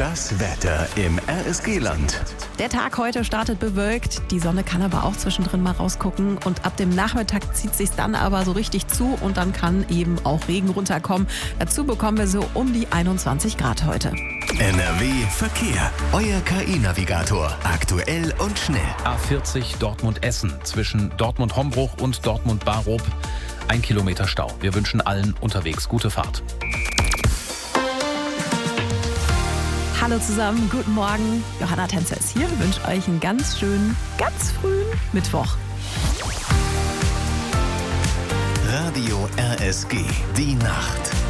Das Wetter im RSG-Land. Der Tag heute startet bewölkt, die Sonne kann aber auch zwischendrin mal rausgucken und ab dem Nachmittag zieht sich's dann aber so richtig zu und dann kann eben auch Regen runterkommen. Dazu bekommen wir so um die 21 Grad heute. NRW Verkehr. Euer KI-Navigator. Aktuell und schnell. A40 Dortmund-Essen zwischen Dortmund-Hombruch und Dortmund-Barup. 1 Kilometer Stau. Wir wünschen allen unterwegs gute Fahrt. Hallo zusammen, guten Morgen. Johanna Tänzer ist hier, wünsche euch einen ganz schönen, ganz frühen Mittwoch. Radio RSG. Die Nacht.